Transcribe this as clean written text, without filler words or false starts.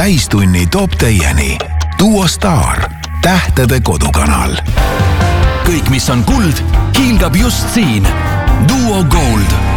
täistunni toob teieni Duo Star, tähtede kodukanal. Kõik, mis on kuld, hiilgab just siin. Duo Gold.